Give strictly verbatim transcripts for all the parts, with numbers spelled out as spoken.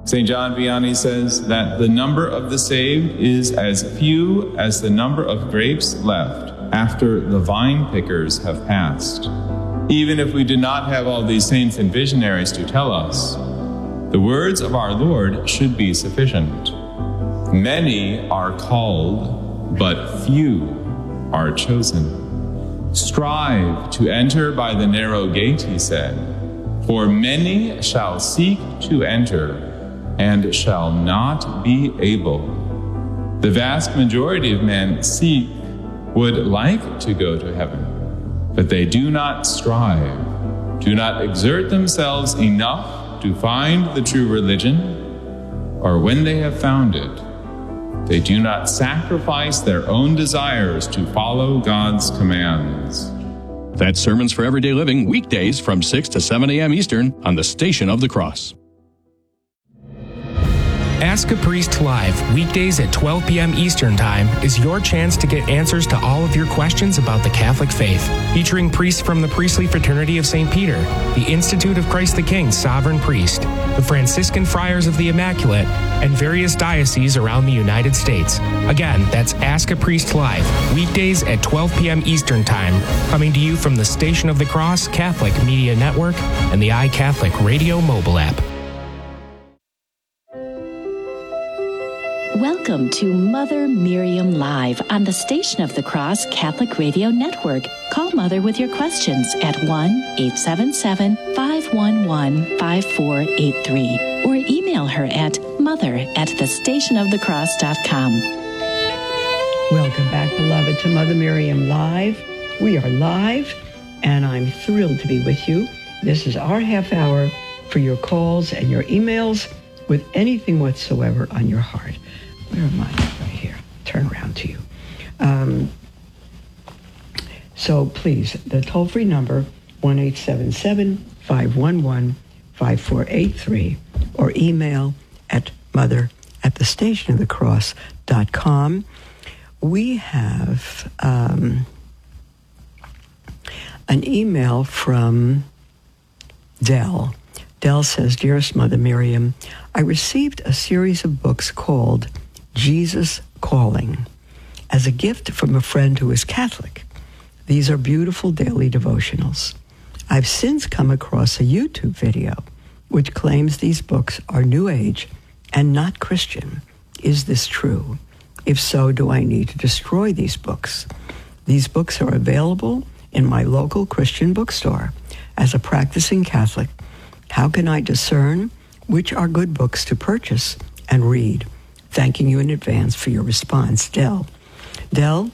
Saint John Vianney says that the number of the saved is as few as the number of grapes left after the vine pickers have passed. Even if we do not have all these saints and visionaries to tell us, the words of our Lord should be sufficient. Many are called, but few are chosen. Strive to enter by the narrow gate, he said, for many shall seek to enter and shall not be able. The vast majority of men seek, would like to go to heaven, but they do not strive, do not exert themselves enough to find the true religion, or when they have found it, they do not sacrifice their own desires to follow God's commands. That's Sermons for Everyday Living, weekdays from six to seven a.m. Eastern on the Station of the Cross. Ask a Priest Live, weekdays at twelve p.m. Eastern Time, is your chance to get answers to all of your questions about the Catholic faith. Featuring priests from the Priestly Fraternity of Saint Peter, the Institute of Christ the King Sovereign Priest, the Franciscan Friars of the Immaculate, and various dioceses around the United States. Again, that's Ask a Priest Live, weekdays at twelve p.m. Eastern Time, coming to you from the Station of the Cross Catholic Media Network and the iCatholic Radio mobile app. Welcome to Mother Miriam Live on the Station of the Cross Catholic Radio Network. Call Mother with your questions at one eight seven seven, five one one, five four eight three or email her at mother at the station of the cross dot com. Welcome back, beloved, to Mother Miriam Live. We are live, and I'm thrilled to be with you. This is our half hour for your calls and your emails with anything whatsoever on your heart. Where am I? Right here. Turn around to you. Um, so please, the toll-free number, one eight seven seven, five one one, five four eight three, or email at mother at the station of the cross dot com. We have um, an email from Dell. Dell says, Dearest Mother Miriam, I received a series of books called Jesus Calling as a gift from a friend who is Catholic. These are beautiful daily devotionals. I've since come across a YouTube video which claims these books are New Age and not Christian. Is this true? If so, do I need to destroy these books? These books are available in my local Christian bookstore. As a practicing Catholic, how can I discern which are good books to purchase and read? Thanking you in advance for your response, Dell. Dell,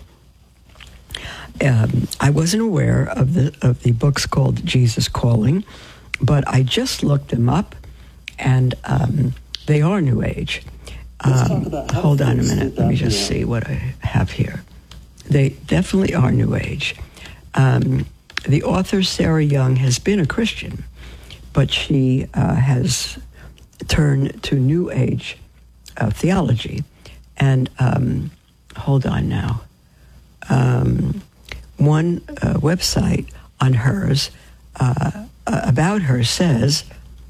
um, I wasn't aware of the of the books called Jesus Calling, but I just looked them up, and um, they are New Age. Um, hold on a minute. Let me just see what I have here. They definitely are New Age. Um, the author, Sarah Young, has been a Christian, but she uh, has turned to New Age uh, theology. And um, hold on now. Um, one uh, website on hers, uh, about her, says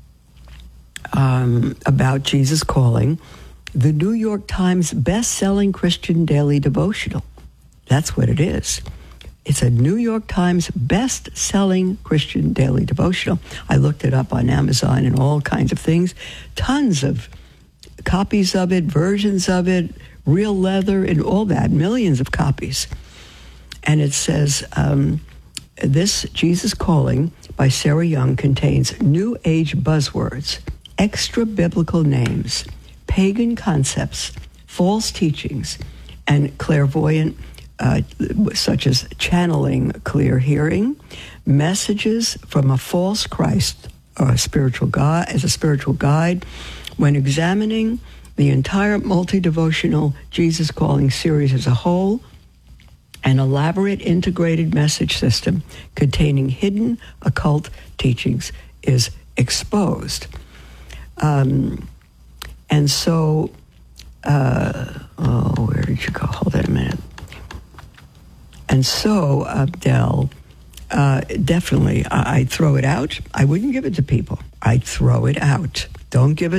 um, about Jesus Calling, the New York Times best-selling Christian daily devotional. That's what it is. It's a New York Times best-selling Christian daily devotional. I looked it up on Amazon and all kinds of things. Tons of copies of it, versions of it, real leather and all that, millions of copies. And it says, um, this Jesus Calling by Sarah Young contains New Age buzzwords, extra-biblical names, pagan concepts, false teachings, and clairvoyant Uh, such as channeling clear hearing, messages from a false Christ or a spiritual God as a spiritual guide. When examining the entire multi-devotional Jesus Calling series as a whole, an elaborate integrated message system containing hidden occult teachings is exposed. Um, and so, uh, oh, where did you go? Hold on a minute. And so, Abdel, uh, definitely, I- I'd throw it out. I wouldn't give it to people. I'd throw it out. Don't give it